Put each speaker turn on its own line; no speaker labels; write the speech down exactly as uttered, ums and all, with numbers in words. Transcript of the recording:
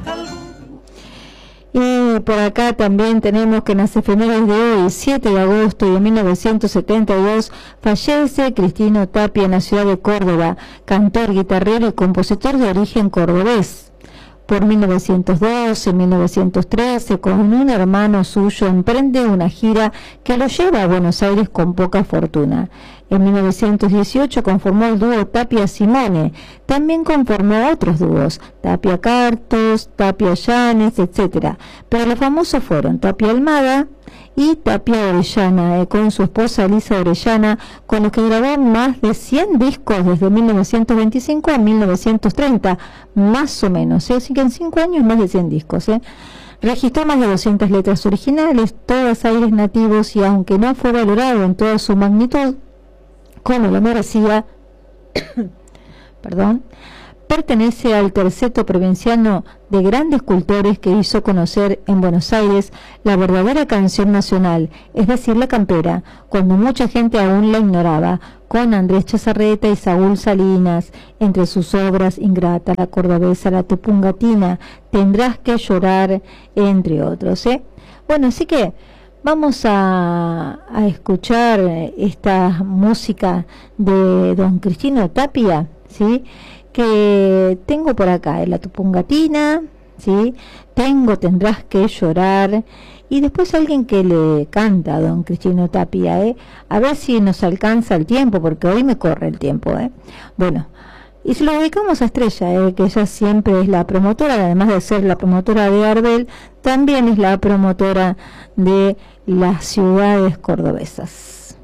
Y por acá también tenemos que en las efemérides de hoy, siete de agosto de mil novecientos setenta y dos, fallece Cristino Tapia en la ciudad de Córdoba, cantor, guitarrero y compositor de origen cordobés. Por mil novecientos doce, mil novecientos trece, con un hermano suyo emprende una gira que lo lleva a Buenos Aires con poca fortuna. En mil novecientos dieciocho conformó el dúo Tapia Simone. También conformó otros dúos, Tapia Cartos, Tapia Llanes, etcétera. Pero los famosos fueron Tapia Almada y Tapia Orellana, eh, con su esposa Elisa Orellana, con los que grabó más de cien discos desde mil novecientos veinticinco a mil novecientos treinta, más o menos, ¿eh? Así que en cinco años más de cien discos. ¿eh? Registró más de doscientas letras originales, todas aires nativos, y aunque no fue valorado en toda su magnitud como lo merecía, perdón, pertenece al terceto provinciano de grandes cultores que hizo conocer en Buenos Aires la verdadera canción nacional, es decir, la campera, cuando mucha gente aún la ignoraba, con Andrés Chazarreta y Saúl Salinas, entre sus obras Ingrata, La Cordobesa, La Tupungatina, Tendrás que llorar, entre otros. ¿eh? Bueno, así que vamos a, a escuchar esta música de don Cristino Tapia, ¿sí?, que tengo por acá, La Tupungatina, ¿sí? Tengo Tendrás que llorar, y después alguien que le canta a don Cristino Tapia, ¿eh? A ver si nos alcanza el tiempo, porque hoy me corre el tiempo, ¿eh? Bueno, y se lo dedicamos a Estrella, ¿eh? Que ella siempre es la promotora, además de ser la promotora de Arbel, también es la promotora de las ciudades cordobesas.